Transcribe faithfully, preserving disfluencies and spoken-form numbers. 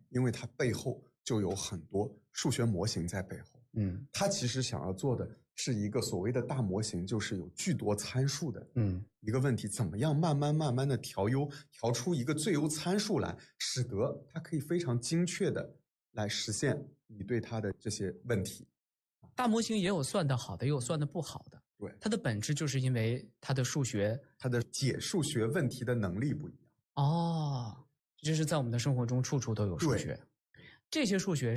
因为它背后就有很多数学模型在背后。 嗯， 它其实想要做的是一个所谓的大模型，就是有巨多参数的嗯一个问题，怎么样慢慢慢慢的调优，调出一个最优参数来，使得它可以非常精确的来实现你对它的这些问题。 大模型也有算得好的，也有算得不好的。 对， 它的本质就是因为它的数学， 它的解数学问题的能力不一样。 哦，就是在我们的生活中处处都有数学，这些数学